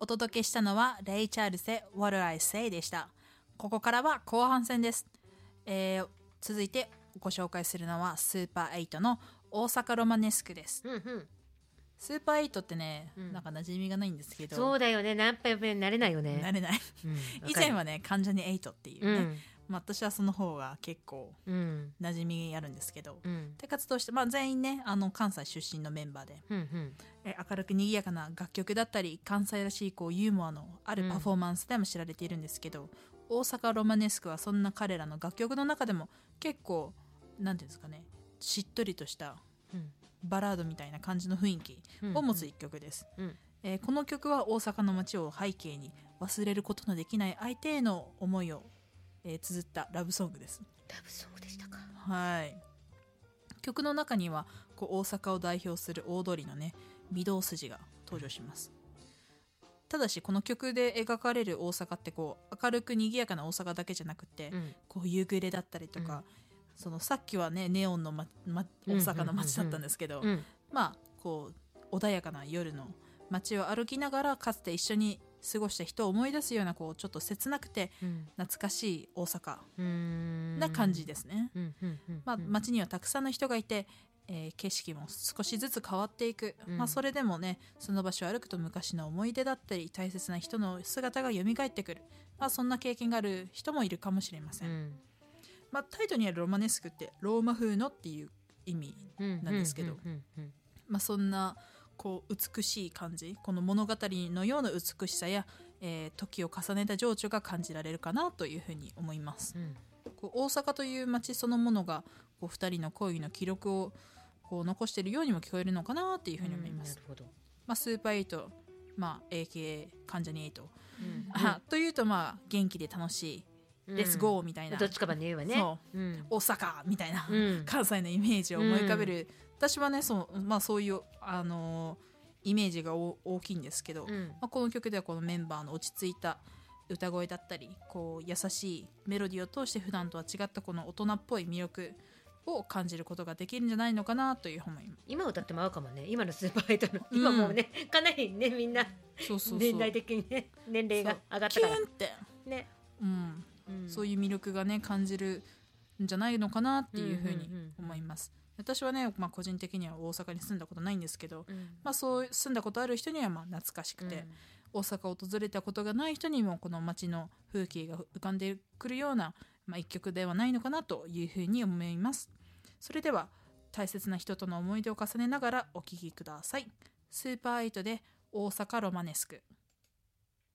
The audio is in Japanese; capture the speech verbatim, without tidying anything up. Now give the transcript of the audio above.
届けしたのはレイ・チャールズで What I Say でした。ここからは後半戦です。えー、続いてご紹介するのはスーパーエイトの大阪ロマネスクです。 うんうん、 スーパーエイトってね、うん、なんか馴染みがないんですけど、 そうだよね、何杯も慣れないよね。 慣れない、うん、以前はね関ジャニエイトっていうね、うん、まあ、私はその方が結構馴染みあるんですけど、うん、で活動して、まあ、全員ねあの関西出身のメンバーで、うんうん、え明るく賑やかな楽曲だったり関西らしいこうユーモアのあるパフォーマンスでも知られているんですけど、うん、大阪ロマネスクはそんな彼らの楽曲の中でも結構なんていうんですかね、しっとりとした、うんバラードみたいな感じの雰囲気を持つ一曲です、うんうんえー、この曲は大阪の街を背景に忘れることのできない相手への思いを、えー、綴ったラブソングです。 ラブソングでしたか。 はい。曲の中にはこう大阪を代表する大通りのね御堂筋が登場します。ただしこの曲で描かれる大阪ってこう明るく賑やかな大阪だけじゃなくて、うん、こう夕暮れだったりとか、うんそのさっきはねネオンの、まま、大阪の街だったんですけど、うんうんうんうん、まあこう穏やかな夜の街を歩きながらかつて一緒に過ごした人を思い出すようなこうちょっと切なくて懐かしい大阪な感じですね、うんうんうんうんまあ、街にはたくさんの人がいて、えー、景色も少しずつ変わっていく、うんまあ、それでもねその場所を歩くと昔の思い出だったり大切な人の姿が蘇ってくる、まあ、そんな経験がある人もいるかもしれません、うんまあ、タイトルにあるロマネスクってローマ風のっていう意味なんですけど、まあ、そんなこう美しい感じこの物語のような美しさや、えー、時を重ねた情緒が感じられるかなというふうに思います、うん、こう大阪という街そのものがこうふたりの恋の記録をこう残しているようにも聞こえるのかなというふうに思います、うん、なるほど。まあ、スーパーエイト、まあ、エーケーエー 関ジャニエイト、うん、というとまあ元気で楽しいレッツゴーみたいな、 どっちかばね言うわね、 そう、うん、大阪みたいな、うん、関西のイメージを思い浮かべる、うん、私はねそう、まあ、そういう、あのー、イメージが大きいんですけど、うんまあ、この曲ではこのメンバーの落ち着いた歌声だったりこう優しいメロディーを通して普段とは違ったこの大人っぽい魅力を感じることができるんじゃないのかなという思います。 今歌っても合うかもね、今のスーパーアイドル、うん、今もうねかなりねみんなそうそうそう年代的にね年齢が上がったからキュンってね、うんうん、そういう魅力がね感じるんじゃないのかなっていうふうに思います、うんうんうん、私はね、まあ、個人的には大阪に住んだことないんですけど、うんまあ、そう住んだことある人にはまあ懐かしくて、うん、大阪を訪れたことがない人にもこの街の風景が浮かんでくるような、まあ、一曲ではないのかなというふうに思います。それでは大切な人との思い出を重ねながらお聴きください。スーパーエイトで大阪ロマネスク。